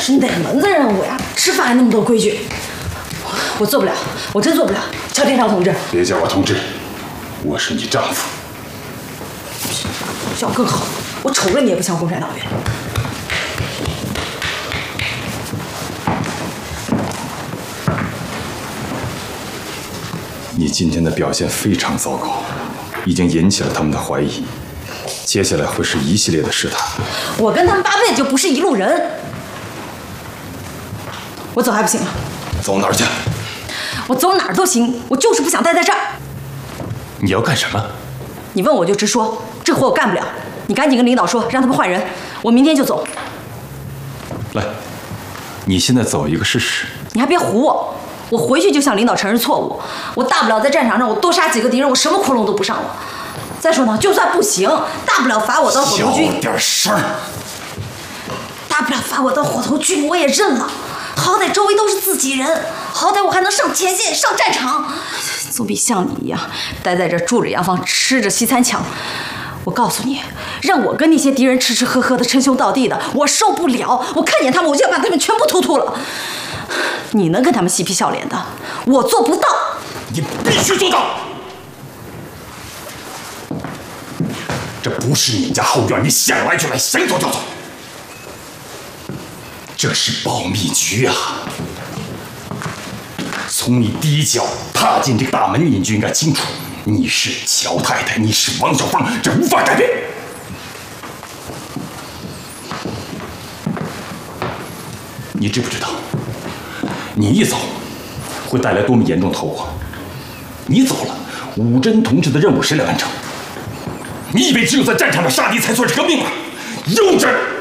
是哪门子任务呀？吃饭还那么多规矩，我做不了，我真做不了。乔天超同志， 别叫我同志，我是你丈夫。 叫更好，我瞅着你也不像共产党员。 你今天的表现非常糟糕，已经引起了他们的怀疑，接下来会是一系列的试探。 我跟他们8辈子就不是一路人，我走还不行吗？ 走哪儿去？ 我走哪儿都行，我就是不想待在这儿。 你要干什么？ 你问我就直说，这活我干不了。你赶紧跟领导说，让他们换人，我明天就走。 来，你现在走一个试试。 你还别唬我，我回去就向领导承认错误。我大不了在战场上我多杀几个敌人，我什么窟窿都不上了。再说呢，就算不行，大不了罚我到火头军。 小点声。 大不了罚我到火头军，我也认了。好歹周围都是自己人，好歹我还能上前线上战场，总比像你一样待在这住着洋房吃着西餐强。我告诉你，让我跟那些敌人吃吃喝喝的称兄道弟的，我受不了。我看见他们，我就要把他们全部突突了。你能跟他们嬉皮笑脸的，我做不到。 你必须做到。这不是你家后院，你想来就来，想走就走。这是保密局啊！从你第一脚踏进这个大门，你就应该清楚，你是乔太太，你是王小芳，这无法改变。你知不知道，你一走会带来多么严重的后果？你走了，武珍同志的任务谁来完成？你以为只有在战场上杀敌才算是革命吗？幼稚！